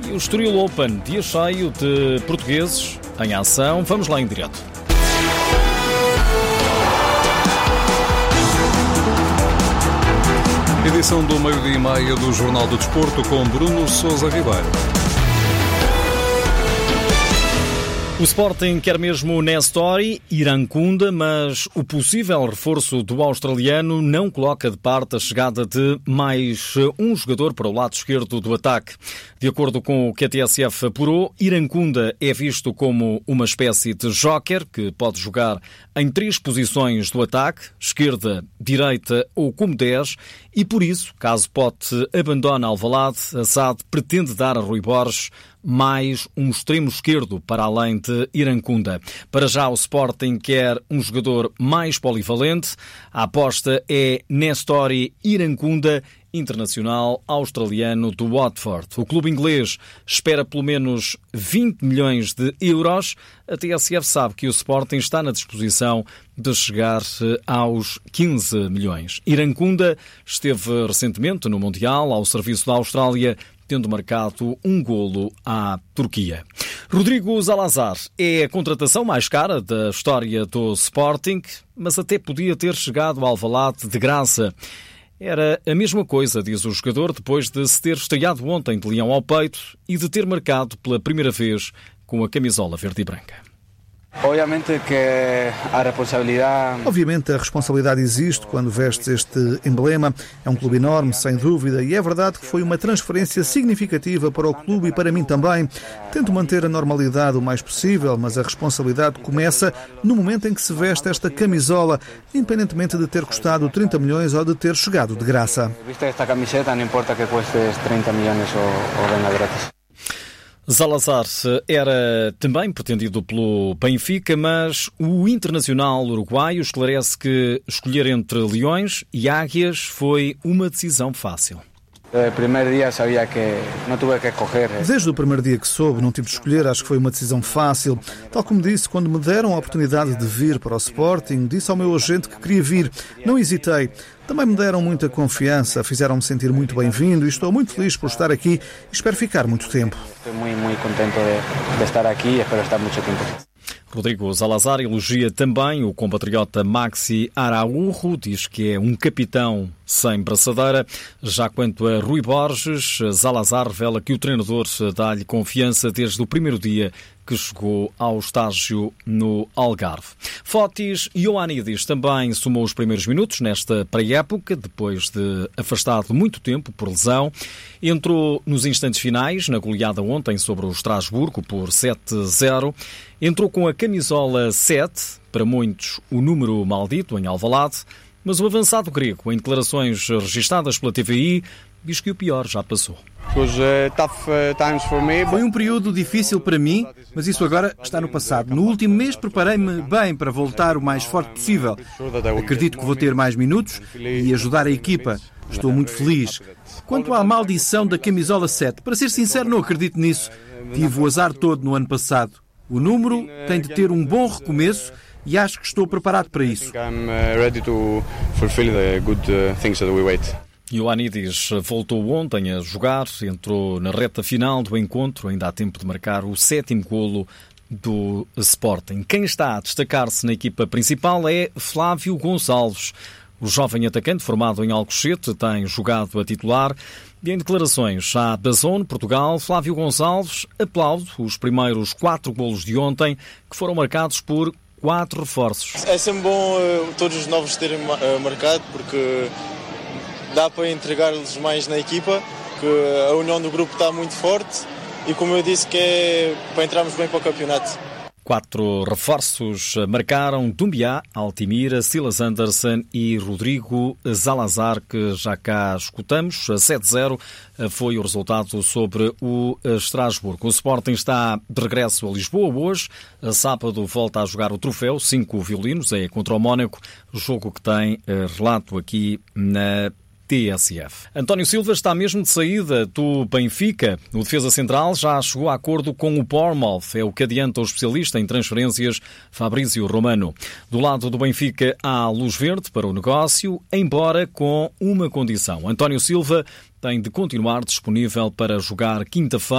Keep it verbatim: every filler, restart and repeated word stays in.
E o Estoril Open, dia cheio de portugueses em ação. Vamos lá em direto. Edição do meio-dia e meia do Jornal do Desporto com Bruno Sousa Ribeiro. O Sporting quer mesmo o Nestori Irankunda, mas o possível reforço do australiano não coloca de parte a chegada de mais um jogador para o lado esquerdo do ataque. De acordo com o que a T S F apurou, Irankunda é visto como uma espécie de joker que pode jogar em três posições do ataque, esquerda, direita ou como dez, e por isso, caso Pote abandone Alvalade, a S A D pretende dar a Rui Borges mais um extremo esquerdo para além de Irankunda. Para já o Sporting quer um jogador mais polivalente. A aposta é Nestori Irankunda, internacional australiano do Watford. O clube inglês espera pelo menos vinte milhões de euros. A T S F sabe que o Sporting está na disposição de chegar aos quinze milhões. Irankunda esteve recentemente no Mundial ao serviço da Austrália, tendo marcado um golo à Turquia. Rodrigo Zalazar é a contratação mais cara da história do Sporting, mas até podia ter chegado ao Alvalade de graça. Era a mesma coisa, diz o jogador, depois de se ter estreado ontem de leão ao peito e de ter marcado pela primeira vez com a camisola verde e branca. Obviamente que a responsabilidade... Obviamente a responsabilidade existe quando vestes este emblema. É um clube enorme, sem dúvida, e é verdade que foi uma transferência significativa para o clube e para mim também. Tento manter a normalidade o mais possível, mas a responsabilidade começa no momento em que se veste esta camisola, independentemente de ter custado trinta milhões ou de ter chegado de graça. Viste esta camiseta, não importa que cueste trinta milhões ou, ou venha grátis. Zalazar era também pretendido pelo Benfica, mas o internacional uruguaio esclarece que escolher entre leões e águias foi uma decisão fácil. Desde o primeiro dia sabia que não tive que escolher. Desde o primeiro dia que soube, não tive de escolher, acho que foi uma decisão fácil. Tal como disse, quando me deram a oportunidade de vir para o Sporting, disse ao meu agente que queria vir. Não hesitei. Também me deram muita confiança, fizeram-me sentir muito bem-vindo e estou muito feliz por estar aqui e espero ficar muito tempo. Estou muito, muito contente de, de estar aqui e espero estar muito tempo. Rodrigo Zalazar elogia também o compatriota Maxi Araújo, diz que é um capitão sem braçadeira. Já quanto a Rui Borges, Zalazar revela que o treinador dá-lhe confiança desde o primeiro dia que chegou ao estágio no Algarve. Fotis Ioannidis também somou os primeiros minutos nesta pré-época, depois de afastado muito tempo por lesão. Entrou nos instantes finais, na goleada ontem sobre o Estrasburgo por sete a zero. Entrou com a camisola sete, para muitos o número maldito em Alvalade, mas o avançado grego, em declarações registadas pela T V I, diz que o pior já passou. Foi um período difícil para mim, mas isso agora está no passado. No último mês preparei-me bem para voltar o mais forte possível. Acredito que vou ter mais minutos e ajudar a equipa. Estou muito feliz. Quanto à maldição da camisola sete, para ser sincero, não acredito nisso. Tive o azar todo no ano passado. O número tem de ter um bom recomeço e acho que estou preparado para isso. Ioannidis voltou ontem a jogar, entrou na reta final do encontro, ainda há tempo de marcar o sétimo golo do Sporting. Quem está a destacar-se na equipa principal é Flávio Gonçalves. O jovem atacante formado em Alcochete tem jogado a titular e em declarações à DAZN Portugal, Flávio Gonçalves aplaude os primeiros quatro golos de ontem que foram marcados por quatro reforços. É sempre bom uh, todos os novos terem uh, marcado porque dá para entregar-lhes mais na equipa, que a união do grupo está muito forte e, como eu disse, que é para entrarmos bem para o campeonato. Quatro reforços marcaram Dumbiá, Altimira, Silas Anderson e Rodrigo Zalazar, que já cá escutamos. sete a zero foi o resultado sobre o Estrasburgo. O Sporting está de regresso a Lisboa hoje. A sábado volta a jogar o troféu, cinco violinos, é contra o Mónaco, jogo que tem relato aqui na T S F. António Silva está mesmo de saída do Benfica. O defesa central já chegou a acordo com o Bournemouth, é o que adianta o especialista em transferências Fabrício Romano. Do lado do Benfica há luz verde para o negócio, embora com uma condição. António Silva tem de continuar disponível para jogar quinta-feira